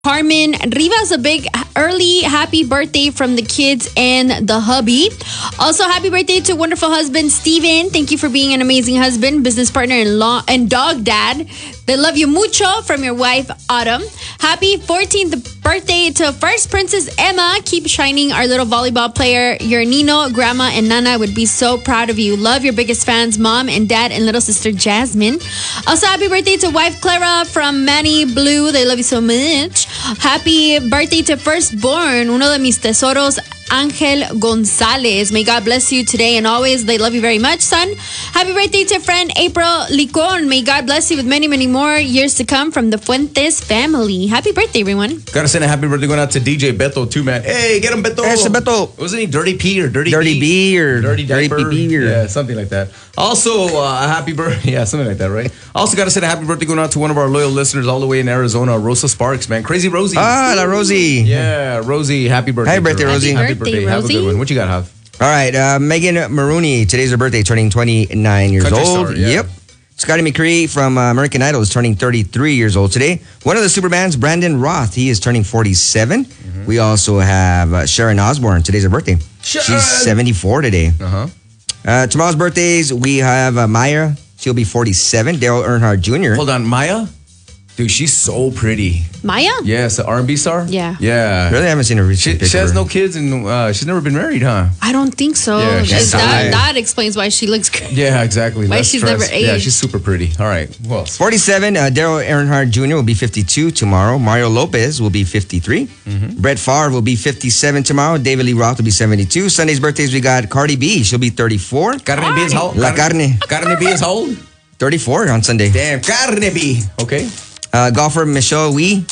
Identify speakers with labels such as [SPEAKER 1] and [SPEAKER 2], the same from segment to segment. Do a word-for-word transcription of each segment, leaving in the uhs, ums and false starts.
[SPEAKER 1] Carmen Rivas, a big early happy birthday from the kids and the hubby. Also, happy birthday to wonderful husband Steven. Thank you for being an amazing husband, business partner, and law and dog dad. They love you mucho from your wife Autumn. Happy fourteenth birthday to First Princess Emma. Keep shining, our little volleyball player. Your Nino, Grandma, and Nana would be so proud of you. Love your biggest fans, Mom and Dad, and little sister Jasmine. Also, happy birthday to wife Clara from Manny Blue. They love you so much. Happy birthday to firstborn, uno de mis tesoros, Angel Gonzalez. May God bless you today and always. They love you very much, son. Happy birthday to friend April Licon. May God bless you with many, many more years to come from the Fuentes family. Happy birthday, everyone.
[SPEAKER 2] Gotta send a happy birthday going out to D J Beto, too, man. Hey, get him, Beto.
[SPEAKER 3] Hey, it's Beto.
[SPEAKER 2] Wasn't he Dirty P or Dirty
[SPEAKER 3] Dirty B? B or
[SPEAKER 2] Dirty Diaper?
[SPEAKER 3] Dirty B or
[SPEAKER 2] yeah, something like that. Also, uh, a happy birthday. Yeah, something like that, right? Also, gotta send a happy birthday going out to one of our loyal listeners all the way in Arizona, Rosa Sparks, man. Crazy Rosie.
[SPEAKER 3] Ah, la Rosie.
[SPEAKER 2] Yeah, Rosie, happy birthday.
[SPEAKER 3] Happy birthday, Rosie.
[SPEAKER 1] Happy
[SPEAKER 2] Happy
[SPEAKER 1] birthday,
[SPEAKER 2] birthday. Have a
[SPEAKER 1] Rosie.
[SPEAKER 2] good one. What you got, Hav?
[SPEAKER 3] All right, uh, Megan Maroney. Today's her birthday, turning twenty-nine years
[SPEAKER 2] Country
[SPEAKER 3] old.
[SPEAKER 2] star, yeah.
[SPEAKER 3] Yep. Scotty McCree from uh, American Idol is turning thirty-three years old today. One of the Superbands, Brandon Roth, he is turning forty-seven. Mm-hmm. We also have uh, Sharon Osbourne. Today's her birthday.
[SPEAKER 2] Sharon.
[SPEAKER 3] She's seventy-four today.
[SPEAKER 2] Uh-huh.
[SPEAKER 3] Uh, tomorrow's birthdays, we have uh, Maya. She'll be forty-seven. Daryl Earnhardt Junior
[SPEAKER 2] Hold on, Maya? Dude, she's so pretty.
[SPEAKER 1] Maya?
[SPEAKER 2] Yes, the R and B star?
[SPEAKER 1] Yeah.
[SPEAKER 2] Yeah.
[SPEAKER 3] Really haven't seen her recent
[SPEAKER 2] She,
[SPEAKER 3] picture.
[SPEAKER 2] she has no kids and uh, she's never been married, huh?
[SPEAKER 1] I don't think so.
[SPEAKER 2] Yeah, she's
[SPEAKER 1] Is that,
[SPEAKER 3] fine.
[SPEAKER 1] that explains why she looks great.
[SPEAKER 2] Yeah, exactly.
[SPEAKER 1] Why
[SPEAKER 2] Less
[SPEAKER 1] she's
[SPEAKER 2] stress.
[SPEAKER 1] never
[SPEAKER 2] Yeah,
[SPEAKER 1] aged.
[SPEAKER 2] she's super pretty. All right. Who else?
[SPEAKER 3] forty-seven, uh, Daryl Earnhardt Junior will be fifty-two tomorrow. Mario Lopez will be fifty-three.
[SPEAKER 2] Mm-hmm.
[SPEAKER 3] Brett Favre will be fifty-seven tomorrow. David Lee Roth will be seventy-two. Sunday's birthdays, we got Cardi B. She'll be thirty-four.
[SPEAKER 2] Carne B is how old?
[SPEAKER 3] La carne.
[SPEAKER 2] Carne B is how old?
[SPEAKER 3] thirty-four on Sunday.
[SPEAKER 2] Damn, Carne B. Okay.
[SPEAKER 3] Uh, golfer Michelle Wee.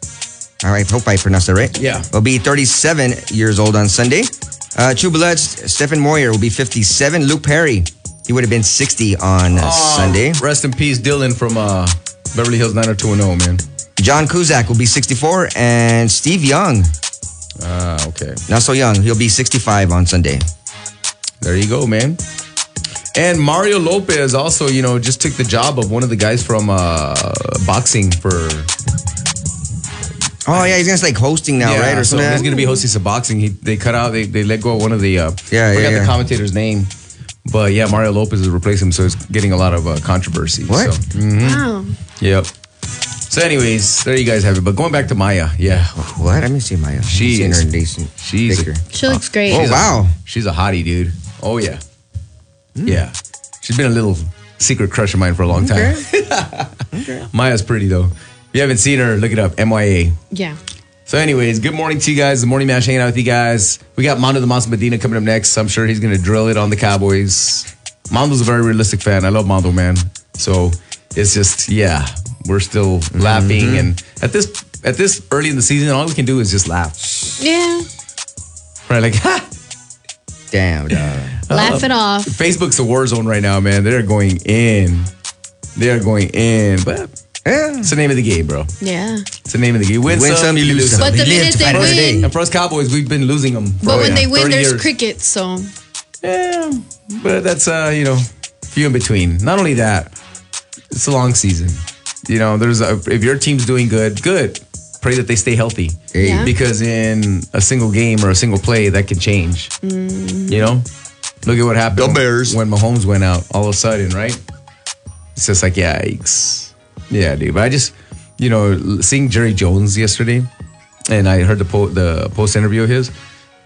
[SPEAKER 3] All right, hope I pronounced that right.
[SPEAKER 2] Yeah.
[SPEAKER 3] Will be thirty-seven years old on Sunday. Uh, True Bloods, Stephen Moyer will be fifty-seven. Luke Perry, he would have been sixty on uh,
[SPEAKER 2] Oh,
[SPEAKER 3] Sunday.
[SPEAKER 2] Rest in peace, Dylan from uh, Beverly Hills nine oh two one oh, man.
[SPEAKER 3] John Kuzak will be sixty-four. And Steve Young,
[SPEAKER 2] Ah, okay.
[SPEAKER 3] not so young, he'll be sixty-five on Sunday.
[SPEAKER 2] There you go, man. And Mario Lopez also, you know, just took the job of one of the guys from uh, boxing for...
[SPEAKER 3] Oh, yeah, he's going to like hosting now,
[SPEAKER 2] yeah,
[SPEAKER 3] right? Or
[SPEAKER 2] so
[SPEAKER 3] something.
[SPEAKER 2] he's going to be hosting some boxing. He, they cut out, they, they let go of one of the... Uh,
[SPEAKER 3] Yeah,
[SPEAKER 2] I
[SPEAKER 3] yeah,
[SPEAKER 2] forgot
[SPEAKER 3] yeah.
[SPEAKER 2] the commentator's name. But yeah, Mario Lopez is replacing him, so it's getting a lot of uh, controversy.
[SPEAKER 3] What?
[SPEAKER 2] So, mhm.
[SPEAKER 1] Wow.
[SPEAKER 2] Yep. So anyways, there you guys have it. But going back to Maya, yeah.
[SPEAKER 3] What? I didn't see Maya.
[SPEAKER 2] She
[SPEAKER 3] seen
[SPEAKER 2] is-
[SPEAKER 3] her in decent.
[SPEAKER 2] she's-
[SPEAKER 3] picture.
[SPEAKER 1] She looks great.
[SPEAKER 3] Oh,
[SPEAKER 2] She's a-
[SPEAKER 3] wow.
[SPEAKER 2] She's a hottie, dude. Oh, yeah.
[SPEAKER 3] Hmm.
[SPEAKER 2] Yeah. She's been a little secret crush of mine for a long time.
[SPEAKER 3] Okay.
[SPEAKER 2] Maya's pretty, though. If you haven't seen her, look it up. M Y A.
[SPEAKER 1] Yeah.
[SPEAKER 2] So anyways, good morning to you guys. The Morning Mash hanging out with you guys. We got Mondo the Monster Medina coming up next. I'm sure he's going to drill it on the Cowboys. Mondo's a very realistic fan. I love Mondo, man. So it's just, yeah, we're still
[SPEAKER 3] Mm-hmm.
[SPEAKER 2] laughing. And at this at this early in the season, all we can do is just laugh.
[SPEAKER 1] Yeah.
[SPEAKER 2] Right? Like, ha!
[SPEAKER 3] Damn, dog.
[SPEAKER 1] Laugh it off.
[SPEAKER 2] Facebook's a war zone right now, man. They're going in. They're going in. But
[SPEAKER 3] Yeah.
[SPEAKER 2] it's the name of the game, bro.
[SPEAKER 1] Yeah.
[SPEAKER 2] It's the name of the game. You win,
[SPEAKER 3] Win some, you lose some.
[SPEAKER 1] But the
[SPEAKER 3] You live
[SPEAKER 1] minute
[SPEAKER 3] to
[SPEAKER 1] they
[SPEAKER 3] fight another
[SPEAKER 1] win-
[SPEAKER 3] day.
[SPEAKER 2] And for us Cowboys, we've been losing them. For,
[SPEAKER 1] But when
[SPEAKER 2] yeah,
[SPEAKER 1] they win,
[SPEAKER 2] thirty
[SPEAKER 1] there's
[SPEAKER 2] years.
[SPEAKER 1] crickets, so.
[SPEAKER 2] Yeah, but that's, uh, you know, few in between. Not only that, it's a long season. You know, there's a, if your team's doing good, good. Pray that they stay healthy.
[SPEAKER 1] Yeah.
[SPEAKER 2] Because in a single game or a single play, that can change.
[SPEAKER 1] Mm.
[SPEAKER 2] You know? Look at what happened
[SPEAKER 3] The Bears.
[SPEAKER 2] when Mahomes went out all of a sudden, right? It's just like, yikes. Yeah, dude. But I just, you know, seeing Jerry Jones yesterday, and I heard the, po- the post interview of his,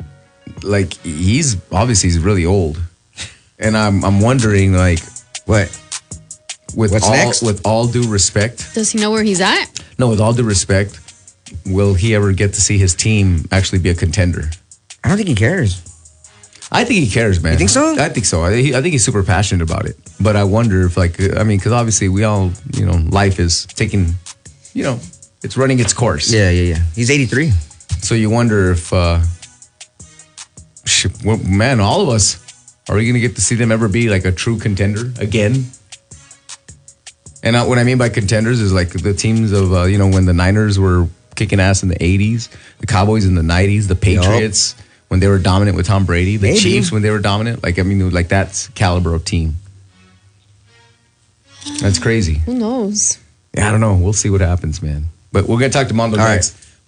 [SPEAKER 2] like, he's obviously he's really old. And I'm I'm wondering, like,
[SPEAKER 3] What?
[SPEAKER 2] with
[SPEAKER 3] What's
[SPEAKER 2] all
[SPEAKER 3] next?
[SPEAKER 2] with all due respect,
[SPEAKER 1] Does he know where he's at?
[SPEAKER 2] no, with all due respect, will he ever get to see his team actually be a contender?
[SPEAKER 3] I don't think he cares.
[SPEAKER 2] I think he cares, man.
[SPEAKER 3] You think so?
[SPEAKER 2] I think so. I, I think he's super passionate about it. But I wonder if, like, I mean, because obviously we all, you know, life is taking, you know, it's running its course.
[SPEAKER 3] Yeah, yeah, yeah. He's eighty-three.
[SPEAKER 2] So you wonder if, uh, shit, well, man, all of us, are we going to get to see them ever be like a true contender again? And uh, what I mean by contenders is like the teams of, uh, you know, when the Niners were kicking ass in the eighties, the Cowboys in the nineties, the Patriots when they were dominant with Tom Brady, the
[SPEAKER 3] Maybe.
[SPEAKER 2] Chiefs when they were dominant. Like, I mean, like that's caliber of team. That's crazy.
[SPEAKER 1] Who knows?
[SPEAKER 2] Yeah, I don't know. We'll see what happens, man. But we're going to talk to Mondo
[SPEAKER 3] All right.
[SPEAKER 2] next.